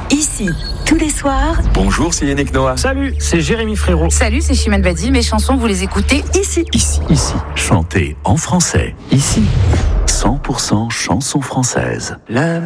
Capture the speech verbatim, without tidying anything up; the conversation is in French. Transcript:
Ici, tous les soirs. Bonjour, c'est Yannick Noah. Salut, c'est Jérémy Frérot. Salut, c'est Chimène Badi. Mes chansons, vous les écoutez ici. Ici. Ici. Chantez en français. Ici. cent pour cent chansons françaises. La